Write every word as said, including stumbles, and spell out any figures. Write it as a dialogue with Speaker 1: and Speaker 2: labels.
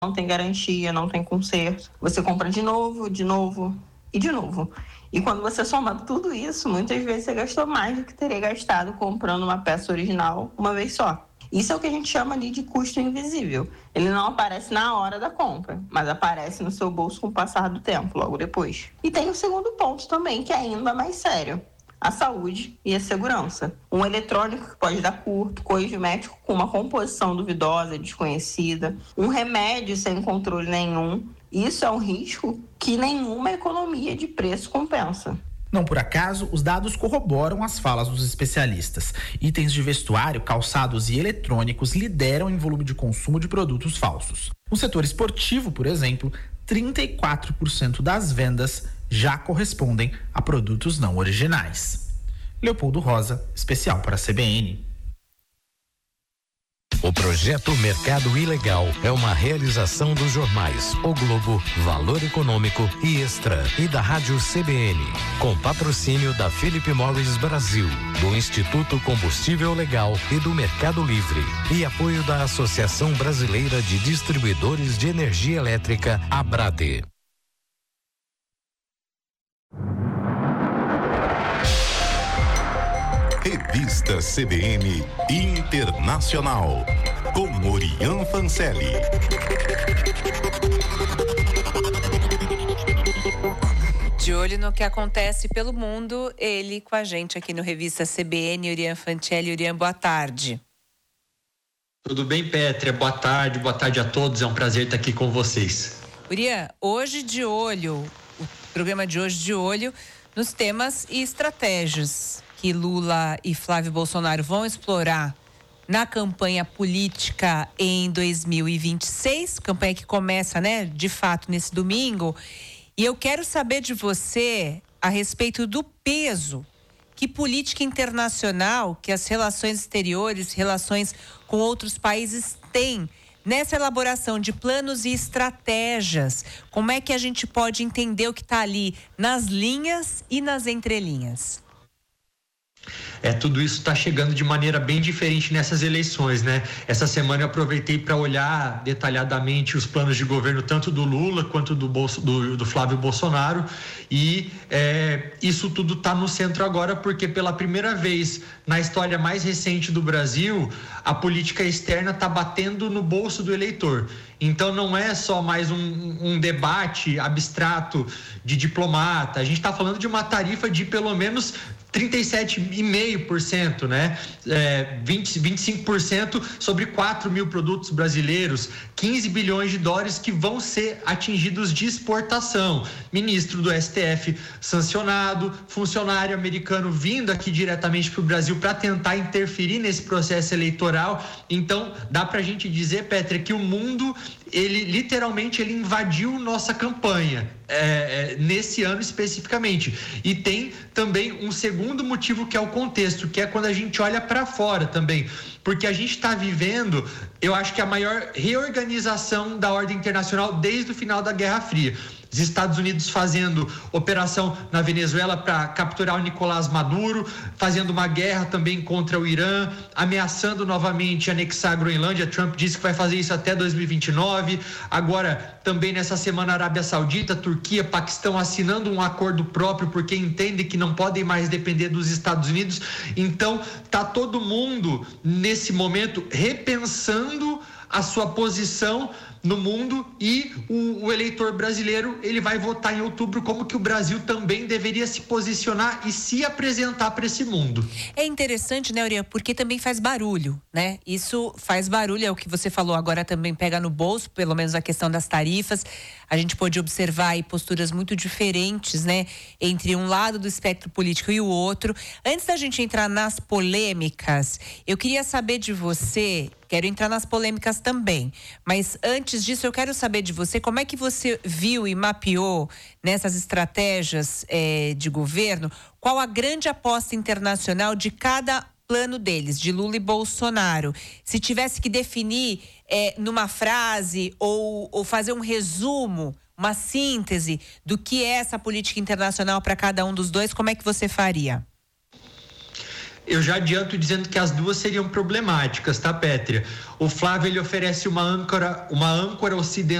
Speaker 1: não tem garantia, não tem conserto. Você compra de novo, de novo e de novo. E quando você soma tudo isso, muitas vezes você gastou mais do que teria gastado comprando uma peça original uma vez só. Isso é o que a gente chama ali de custo invisível. Ele não aparece na hora da compra, mas aparece no seu bolso com o passar do tempo, logo depois. E tem o segundo ponto também, que é ainda mais sério. A saúde e a segurança. Um eletrônico que pode dar curto, cosmético com uma composição duvidosa, desconhecida, um remédio sem controle nenhum. Isso é um risco que nenhuma economia de preço compensa.
Speaker 2: Não por acaso, os dados corroboram as falas dos especialistas. Itens de vestuário, calçados e eletrônicos lideram em volume de consumo de produtos falsos. No setor esportivo, por exemplo, trinta e quatro por cento das vendas já correspondem a produtos não originais. Leopoldo Rosa, especial para a C B N.
Speaker 3: O projeto Mercado Ilegal é uma realização dos jornais O Globo, Valor Econômico e Extra e da Rádio C B N, com patrocínio da Philip Morris Brasil, do Instituto Combustível Legal e do Mercado Livre e apoio da Associação Brasileira de Distribuidores de Energia Elétrica, ABRADE.
Speaker 4: Revista C B N Internacional, com Orian Fancelli.
Speaker 5: De olho no que acontece pelo mundo, ele com a gente aqui no Revista C B N, Orian Fancelli. Orian, boa tarde.
Speaker 6: Tudo bem, Pétria? Boa tarde, boa tarde a todos. É um prazer estar aqui com vocês.
Speaker 5: Orian, hoje de olho, o programa de hoje de olho nos temas e estratégias que Lula e Flávio Bolsonaro vão explorar na campanha política em dois mil e vinte e seis, campanha que começa, né, de fato, nesse domingo. E eu quero saber de você a respeito do peso que política internacional, que as relações exteriores, relações com outros países têm nessa elaboração de planos e estratégias. Como é que a gente pode entender o que está ali nas linhas e nas entrelinhas?
Speaker 6: É, tudo isso está chegando de maneira bem diferente nessas eleições, né? Essa semana eu aproveitei para olhar detalhadamente os planos de governo tanto do Lula quanto do, Bolso, do, do Flávio Bolsonaro e é, isso tudo está no centro agora porque pela primeira vez na história mais recente do Brasil, a política externa está batendo no bolso do eleitor. Então não é só mais um, um debate abstrato de diplomata, a gente está falando de uma tarifa de pelo menos trinta e sete vírgula cinco por cento, né? É, vinte, vinte e cinco por cento sobre quatro mil produtos brasileiros, quinze bilhões de dólares que vão ser atingidos de exportação. Ministro do S T F sancionado, funcionário americano vindo aqui diretamente para o Brasil para tentar interferir nesse processo eleitoral. Então, dá para a gente dizer, Petra, que o mundo, ele literalmente ele invadiu nossa campanha. É, é, nesse ano especificamente. E tem também um segundo motivo que é o contexto, que é quando a gente olha para fora também, porque a gente está vivendo, eu acho que a maior reorganização da ordem internacional desde o final da Guerra Fria. Os Estados Unidos fazendo operação na Venezuela para capturar o Nicolás Maduro, fazendo uma guerra também contra o Irã, ameaçando novamente anexar a Groenlândia. Trump disse que vai fazer isso até dois mil e vinte e nove. Agora, também nessa semana, Arábia Saudita, Turquia, Paquistão assinando um acordo próprio porque entendem que não podem mais depender dos Estados Unidos. Então, tá todo mundo nesse momento repensando a sua posição no mundo e o, o eleitor brasileiro ele vai votar em outubro como que o Brasil também deveria se posicionar e se apresentar para esse mundo.
Speaker 5: É interessante, né, Orian, porque também faz barulho, né? Isso faz barulho, é o que você falou agora, também pega no bolso, pelo menos a questão das tarifas. A gente pode observar aí posturas muito diferentes, né, entre um lado do espectro político e o outro. Antes da gente entrar nas polêmicas, eu queria saber de você, quero entrar nas polêmicas também, mas antes Antes disso, eu quero saber de você como é que você viu e mapeou nessas estratégias eh, de governo, qual a grande aposta internacional de cada plano deles, de Lula e Bolsonaro. Se tivesse que definir eh, numa frase ou, ou fazer um resumo, uma síntese do que é essa política internacional para cada um dos dois, como é que você faria?
Speaker 6: Eu já adianto dizendo que as duas seriam problemáticas, tá, Pétria? O Flávio, ele oferece uma âncora, uma âncora ocidental